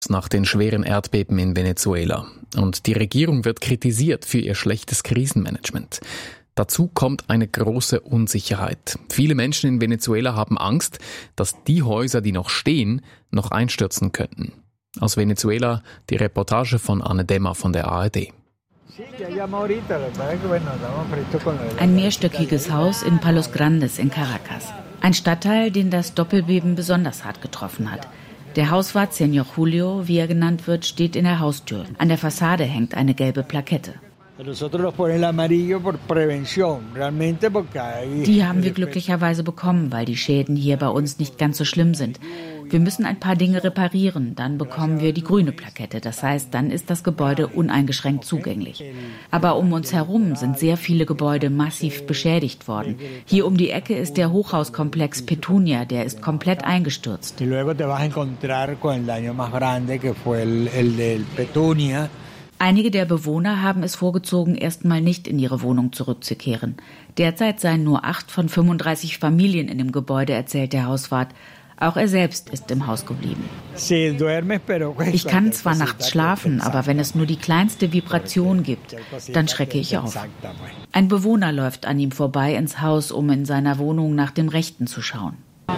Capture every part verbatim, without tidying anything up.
nach den schweren Erdbeben in Venezuela. Und die Regierung wird kritisiert für ihr schlechtes Krisenmanagement. Dazu kommt eine große Unsicherheit. Viele Menschen in Venezuela haben Angst, dass die Häuser, die noch stehen, noch einstürzen könnten. Aus Venezuela die Reportage von Anne Demmer von der A R D. Ein mehrstöckiges Haus in Palos Grandes in Caracas. Ein Stadtteil, den das Doppelbeben besonders hart getroffen hat. Der Hauswart Señor Julio, wie er genannt wird, steht in der Haustür. An der Fassade hängt eine gelbe Plakette. Die haben wir glücklicherweise bekommen, weil die Schäden hier bei uns nicht ganz so schlimm sind. Wir müssen ein paar Dinge reparieren, dann bekommen wir die grüne Plakette. Das heißt, dann ist das Gebäude uneingeschränkt zugänglich. Aber um uns herum sind sehr viele Gebäude massiv beschädigt worden. Hier um die Ecke ist der Hochhauskomplex Petunia, der ist komplett eingestürzt. Einige der Bewohner haben es vorgezogen, erstmal nicht in ihre Wohnung zurückzukehren. Derzeit seien nur acht von fünfunddreißig Familien in dem Gebäude, erzählt der Hauswart. Auch er selbst ist im Haus geblieben. Ich kann zwar nachts schlafen, aber wenn es nur die kleinste Vibration gibt, dann schrecke ich auf. Ein Bewohner läuft an ihm vorbei ins Haus, um in seiner Wohnung nach dem Rechten zu schauen.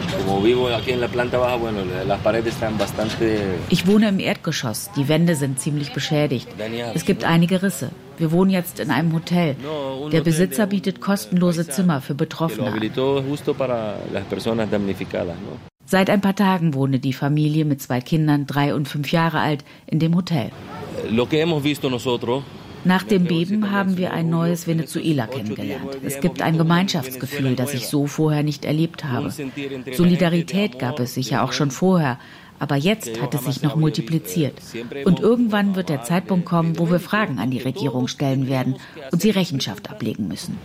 Ich wohne im Erdgeschoss. Die Wände sind ziemlich beschädigt. Es gibt einige Risse. Wir wohnen jetzt in einem Hotel. Der Besitzer bietet kostenlose Zimmer für Betroffene an. Seit ein paar Tagen wohne die Familie mit zwei Kindern, drei und fünf Jahre alt, in dem Hotel. Nach dem Beben haben wir ein neues Venezuela kennengelernt. Es gibt ein Gemeinschaftsgefühl, das ich so vorher nicht erlebt habe. Solidarität gab es sicher auch schon vorher, aber jetzt hat es sich noch multipliziert. Und irgendwann wird der Zeitpunkt kommen, wo wir Fragen an die Regierung stellen werden und sie Rechenschaft ablegen müssen.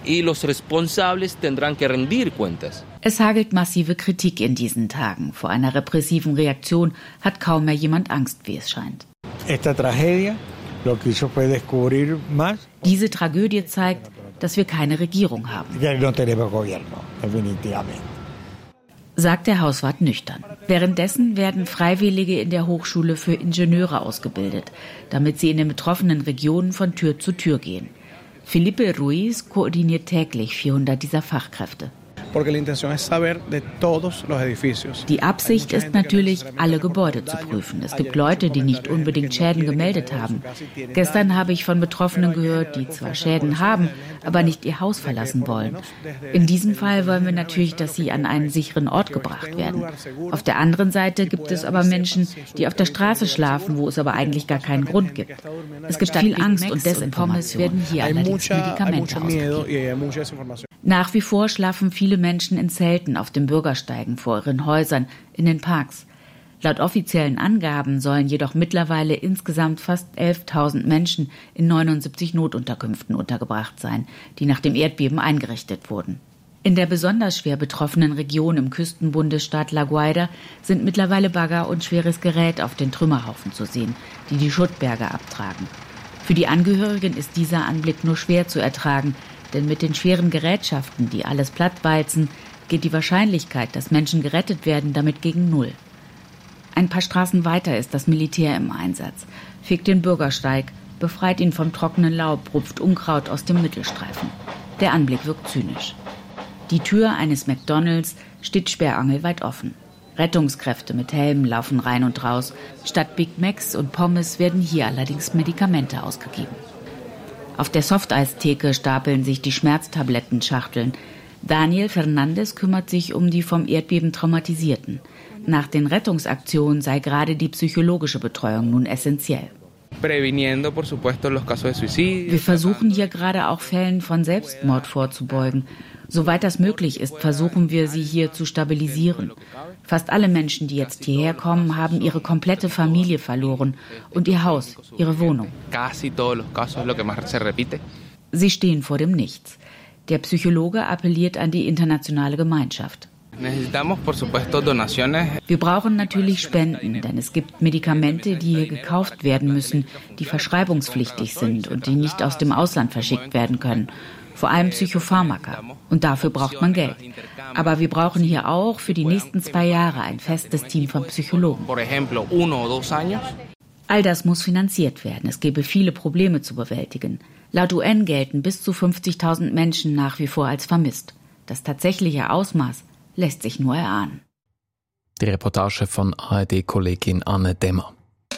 Es hagelt massive Kritik in diesen Tagen. Vor einer repressiven Reaktion hat kaum mehr jemand Angst, wie es scheint. Diese Tragödie zeigt, dass wir keine Regierung haben, sagt der Hauswart nüchtern. Währenddessen werden Freiwillige in der Hochschule für Ingenieure ausgebildet, damit sie in den betroffenen Regionen von Tür zu Tür gehen. Felipe Ruiz koordiniert täglich vierhundert dieser Fachkräfte. Die Absicht ist natürlich, alle Gebäude zu prüfen. Es gibt Leute, die nicht unbedingt Schäden gemeldet haben. Gestern habe ich von Betroffenen gehört, die zwar Schäden haben, aber nicht ihr Haus verlassen wollen. In diesem Fall wollen wir natürlich, dass sie an einen sicheren Ort gebracht werden. Auf der anderen Seite gibt es aber Menschen, die auf der Straße schlafen, wo es aber eigentlich gar keinen Grund gibt. Es gibt viel Angst und Desinformation. Werden hier allerdings Medikamente ausgegeben. Nach wie vor schlafen viele Menschen in Zelten auf den Bürgersteigen vor ihren Häusern, in den Parks. Laut offiziellen Angaben sollen jedoch mittlerweile insgesamt fast elftausend Menschen in neunundsiebzig Notunterkünften untergebracht sein, die nach dem Erdbeben eingerichtet wurden. In der besonders schwer betroffenen Region im Küstenbundesstaat La Guaira sind mittlerweile Bagger und schweres Gerät auf den Trümmerhaufen zu sehen, die die Schuttberge abtragen. Für die Angehörigen ist dieser Anblick nur schwer zu ertragen, denn mit den schweren Gerätschaften, die alles plattwalzen, geht die Wahrscheinlichkeit, dass Menschen gerettet werden, damit gegen Null. Ein paar Straßen weiter ist das Militär im Einsatz, fegt den Bürgersteig, befreit ihn vom trockenen Laub, rupft Unkraut aus dem Mittelstreifen. Der Anblick wirkt zynisch. Die Tür eines McDonalds steht sperrangelweit offen. Rettungskräfte mit Helmen laufen rein und raus. Statt Big Macs und Pommes werden hier allerdings Medikamente ausgegeben. Auf der Softeistheke stapeln sich die Schmerztablettenschachteln. Daniel Fernandes kümmert sich um die vom Erdbeben Traumatisierten. Nach den Rettungsaktionen sei gerade die psychologische Betreuung nun essentiell. Wir versuchen hier gerade auch Fällen von Selbstmord vorzubeugen. Soweit das möglich ist, versuchen wir, sie hier zu stabilisieren. Fast alle Menschen, die jetzt hierher kommen, haben ihre komplette Familie verloren und ihr Haus, ihre Wohnung. Sie stehen vor dem Nichts. Der Psychologe appelliert an die internationale Gemeinschaft. Wir brauchen natürlich Spenden, denn es gibt Medikamente, die hier gekauft werden müssen, die verschreibungspflichtig sind und die nicht aus dem Ausland verschickt werden können. vor allem Psychopharmaka. Und dafür braucht man Geld. Aber wir brauchen hier auch für die nächsten zwei Jahre ein festes Team von Psychologen. All das muss finanziert werden. Es gäbe viele Probleme zu bewältigen. Laut U N gelten bis zu fünfzigtausend Menschen nach wie vor als vermisst. Das tatsächliche Ausmaß lässt sich nur erahnen. Die Reportage von A R D-Kollegin Anne Demmer.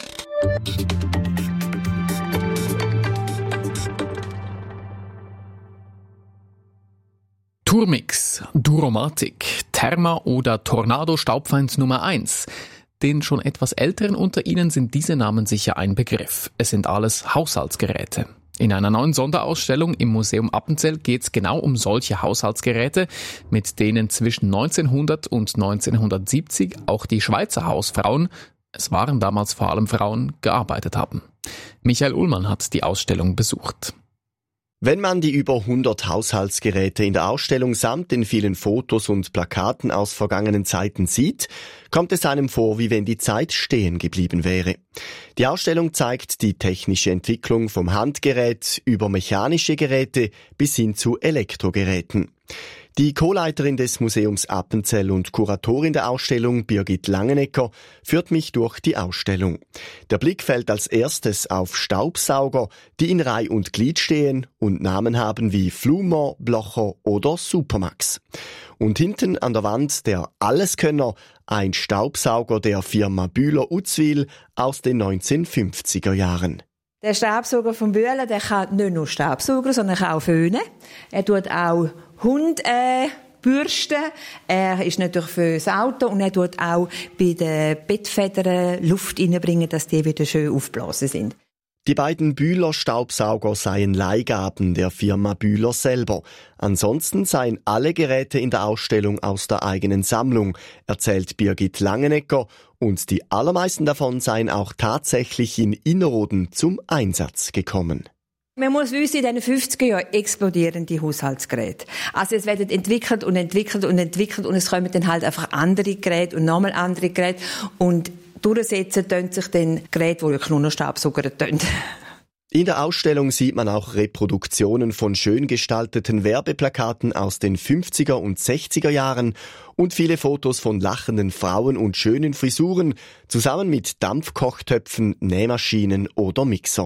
Turmix, Duromatic, Therma oder Tornado Staubfeind Nummer eins. Den schon etwas Älteren unter Ihnen sind diese Namen sicher ein Begriff. Es sind alles Haushaltsgeräte. In einer neuen Sonderausstellung im Museum Appenzell geht es genau um solche Haushaltsgeräte, mit denen zwischen neunzehnhundert und neunzehnhundertsiebzig auch die Schweizer Hausfrauen, es waren damals vor allem Frauen, gearbeitet haben. Michael Ullmann hat die Ausstellung besucht. Wenn man die über hundert Haushaltsgeräte in der Ausstellung samt den vielen Fotos und Plakaten aus vergangenen Zeiten sieht, kommt es einem vor, wie wenn die Zeit stehen geblieben wäre. Die Ausstellung zeigt die technische Entwicklung vom Handgerät über mechanische Geräte bis hin zu Elektrogeräten. Die Co-Leiterin des Museums Appenzell und Kuratorin der Ausstellung, Birgit Langenecker, führt mich durch die Ausstellung. Der Blick fällt als erstes auf Staubsauger, die in Reih und Glied stehen und Namen haben wie Flummer, Blocher oder Supermax. Und hinten an der Wand der Alleskönner, ein Staubsauger der Firma Bühler-Uzwil aus den neunzehnhundertfünfziger Jahren. Der Staubsauger von Bühler, der kann nicht nur Staubsauger, sondern kann auch föhnen. Er tut auch Hund äh, bürsten. Er ist natürlich für das Auto und er tut auch bei den Bettfedern Luft reinbringen, dass die wieder schön aufgeblasen sind. Die beiden Bühler-Staubsauger seien Leihgaben der Firma Bühler selber. Ansonsten seien alle Geräte in der Ausstellung aus der eigenen Sammlung, erzählt Birgit Langenecker. Und die allermeisten davon seien auch tatsächlich in Innerrhoden zum Einsatz gekommen. Man muss wissen, in den fünfziger Jahren explodieren die Haushaltsgeräte. Also es werden entwickelt und entwickelt und entwickelt und es kommen dann halt einfach andere Geräte und nochmal andere Geräte und durchsetzen tun sich dann Geräte, die nur noch Staubsauger tun. In der Ausstellung sieht man auch Reproduktionen von schön gestalteten Werbeplakaten aus den fünfziger und sechziger Jahren und viele Fotos von lachenden Frauen und schönen Frisuren, zusammen mit Dampfkochtöpfen, Nähmaschinen oder Mixer.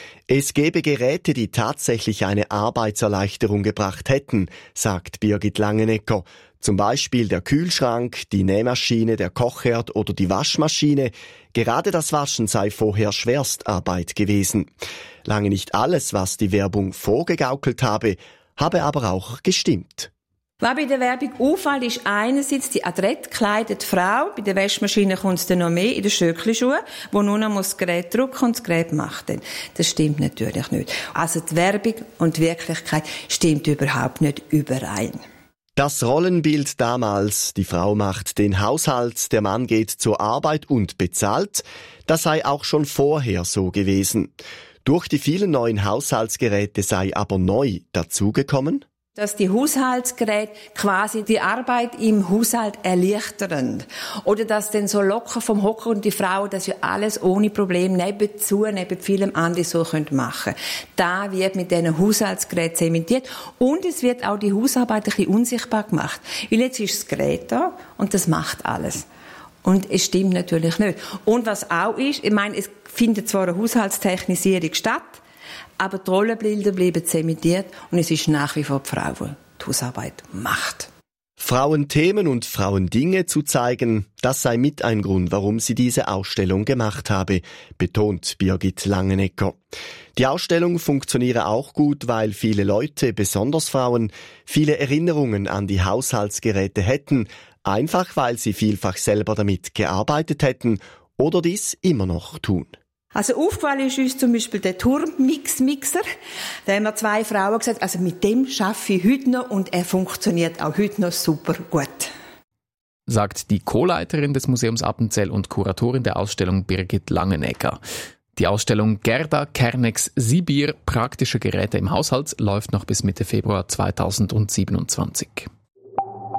Es gäbe Geräte, die tatsächlich eine Arbeitserleichterung gebracht hätten, sagt Birgit Langenecker. Zum Beispiel der Kühlschrank, die Nähmaschine, der Kochherd oder die Waschmaschine. Gerade das Waschen sei vorher Schwerstarbeit gewesen. Lange nicht alles, was die Werbung vorgegaukelt habe, habe aber auch gestimmt. Was bei der Werbung auffällt, ist einerseits die adrett gekleidete Frau. Bei der Waschmaschine kommt es dann noch mehr in den Schöckli-Schuhen, wo nur noch das Gerät drücken und das Gerät macht dann. Das stimmt natürlich nicht. Also die Werbung und die Wirklichkeit stimmt überhaupt nicht überein. Das Rollenbild damals, die Frau macht den Haushalt, der Mann geht zur Arbeit und bezahlt, das sei auch schon vorher so gewesen. Durch die vielen neuen Haushaltsgeräte sei aber neu dazugekommen, dass die Haushaltsgeräte quasi die Arbeit im Haushalt erleichtern. Oder dass dann so locker vom Hocker und die Frau das ja alles ohne Problem nebenzu, neben vielem anderen so machen können. Da wird mit diesen Haushaltsgeräten zementiert und es wird auch die Hausarbeit ein bisschen unsichtbar gemacht. Weil jetzt ist das Gerät da und das macht alles. Und es stimmt natürlich nicht. Und was auch ist, ich meine, es findet zwar eine Haushaltstechnisierung statt, aber die Rollenbilder bleiben zementiert und es ist nach wie vor die Frau, die die Hausarbeit macht. Frauenthemen und Frauendinge zu zeigen, das sei mit ein Grund, warum sie diese Ausstellung gemacht habe, betont Birgit Langenecker. Die Ausstellung funktioniere auch gut, weil viele Leute, besonders Frauen, viele Erinnerungen an die Haushaltsgeräte hätten, einfach weil sie vielfach selber damit gearbeitet hätten oder dies immer noch tun. Also aufgefallen ist uns zum Beispiel der Turmmix-Mixer. Da haben wir zwei Frauen gesagt, also mit dem arbeite ich heute noch und er funktioniert auch heute noch super gut. Sagt die Co-Leiterin des Museums Appenzell und Kuratorin der Ausstellung Birgit Langenecker. Die Ausstellung Gerda Kernex Sibir, praktische Geräte im Haushalt, läuft noch bis Mitte Februar zweitausendsiebenundzwanzig.